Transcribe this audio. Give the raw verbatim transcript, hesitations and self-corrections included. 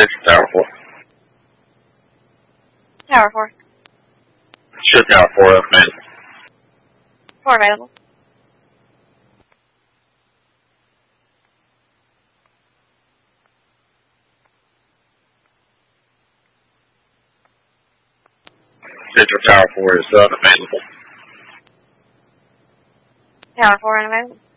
Central Tower four. Tower four. Sure, Tower four available. Four available. Central Tower four is unavailable. Tower four unavailable.